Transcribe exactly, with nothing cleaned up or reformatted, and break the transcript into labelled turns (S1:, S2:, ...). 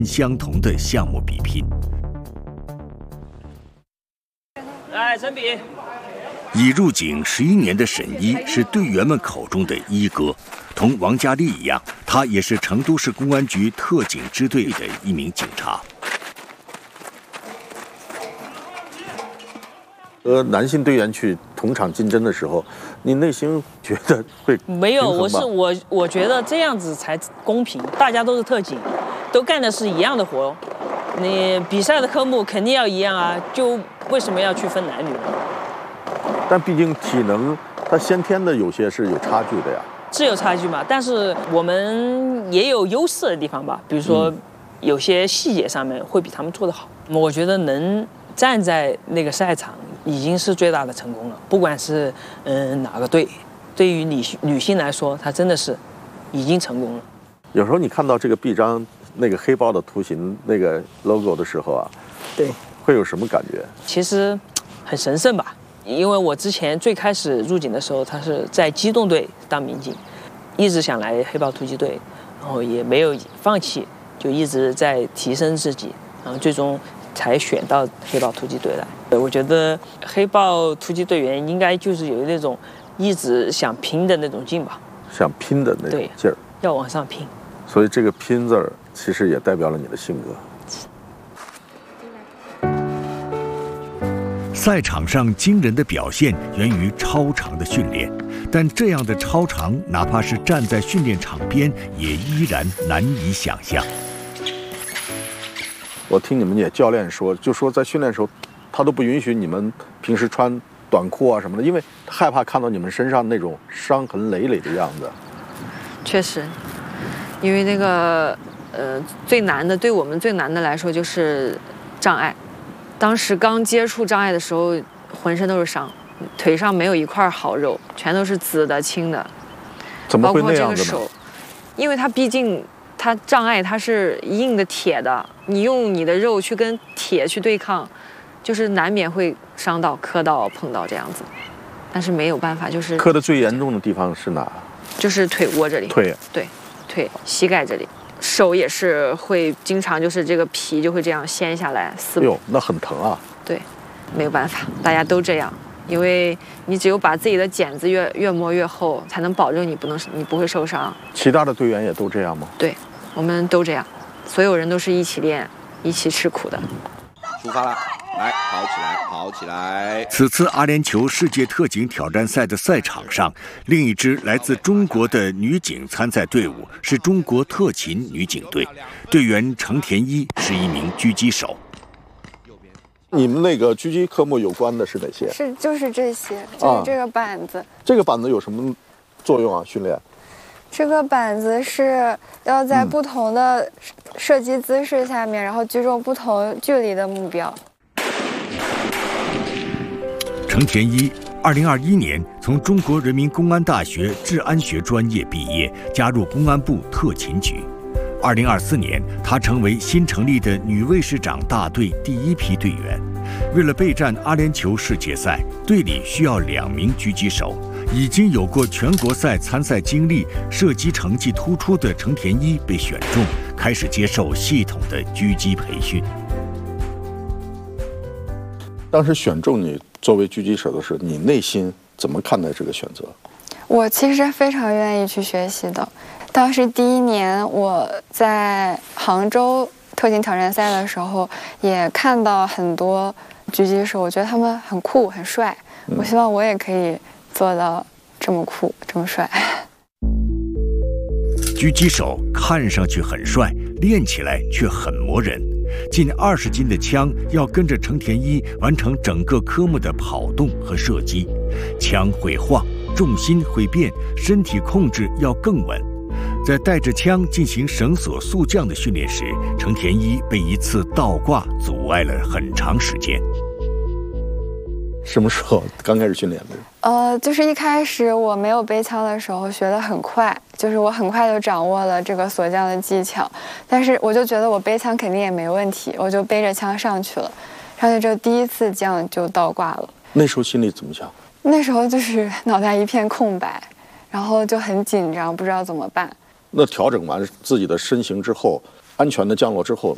S1: 相同的项目比拼。
S2: 来，陈比。
S1: 已入警十一年的沈一是队员们口中的一哥，同王佳丽一样，他也是成都市公安局特警支队的一名警察。
S3: 和男性队员去同场竞争的时候，你内心觉得会
S2: 没有？我是我，我觉得这样子才公平，大家都是特警，都干的是一样的活，你比赛的科目肯定要一样啊，就为什么要去分男女呢？
S3: 但毕竟体能，它先天的有些是有差距的呀。
S2: 是有差距嘛，但是我们也有优势的地方吧，比如说有些细节上面会比他们做得好。我觉得能站在那个赛场已经是最大的成功了，不管是嗯哪个队，对于女女性来说，她真的是已经成功了。
S3: 有时候你看到这个臂章那个黑豹的图形那个 logo 的时候啊，
S2: 对，
S3: 会有什么感觉？
S2: 其实很神圣吧。因为我之前最开始入警的时候，他是在机动队当民警，一直想来黑豹突击队，然后也没有放弃，就一直在提升自己，然后最终才选到黑豹突击队来。我觉得黑豹突击队员应该就是有那种一直想拼的那种劲吧，
S3: 想拼的那种劲儿，
S2: 要往上拼。
S3: 所以这个拼字儿其实也代表了你的性格。
S1: 赛场上惊人的表现源于超长的训练，但这样的超长，哪怕是站在训练场边，也依然难以想象。
S3: 我听你们也教练说，就说在训练的时候，他都不允许你们平时穿短裤啊什么的，因为害怕看到你们身上那种伤痕累累的样子。
S4: 确实，因为那个呃最难的，对我们最难的来说就是障碍。当时刚接触障碍的时候，浑身都是伤，腿上没有一块好肉，全都是紫的、青的。
S3: 怎么会那样子呢？
S4: 包括这个手，因为它毕竟它障碍它是硬的铁的，你用你的肉去跟铁去对抗，就是难免会伤到、磕到、碰到这样子。但是没有办法，就是
S3: 磕的最严重的地方是哪？
S4: 就是腿窝这里。
S3: 腿。
S4: 对，腿、膝盖这里。手也是会经常就是这个皮就会这样掀下来撕破。
S3: 哟，那很疼啊。
S4: 对，没有办法，大家都这样，因为你只有把自己的茧子越越磨越厚，才能保证你不能你不会受伤。
S3: 其他的队员也都这样吗？
S4: 对，我们都这样，所有人都是一起练，一起吃苦的。
S5: 出发了，来，跑起来，跑起来！
S1: 此次阿联酋世界特警挑战赛的赛场上，另一支来自中国的女警参赛队伍是中国特勤女警队，队员程田一是一名狙击手。
S3: 你们那个狙击科目有关的是哪些？
S6: 是就是这些，就是这个板子。啊、
S3: 这个板子有什么作用啊？训练？
S6: 这个板子是要在不同的射击姿势下面，嗯、然后击中不同距离的目标。
S1: 程田一，二零二一年从中国人民公安大学治安学专业毕业，加入公安部特勤局。二零二四年，他成为新成立的女卫士长大队第一批队员。为了备战阿联酋世界赛，队里需要两名狙击手。已经有过全国赛参赛经历、射击成绩突出的程田一被选中，开始接受系统的狙击培训。
S3: 当时选中你作为狙击手的时候，你内心怎么看待这个选择？
S6: 我其实非常愿意去学习的。当时第一年我在杭州特警挑战赛的时候，也看到很多狙击手，我觉得他们很酷很帅，嗯、我希望我也可以做到这么酷这么帅。
S1: 狙击手看上去很帅，练起来却很磨人。近二十斤的枪要跟着程田一完成整个科目的跑动和射击，枪会晃，重心会变，身体控制要更稳。在带着枪进行绳索速降的训练时，程田一被一次倒挂阻碍了很长时间。
S3: 什么时候刚开始训练的？
S6: 呃，就是一开始我没有背枪的时候学得很快，就是我很快就掌握了这个锁降的技巧，但是我就觉得我背枪肯定也没问题，我就背着枪上去了，上去之后第一次降就倒挂了。
S3: 那时候心里怎么想？
S6: 那时候就是脑袋一片空白，然后就很紧张，不知道怎么办。
S3: 那调整完自己的身形之后，安全的降落之后，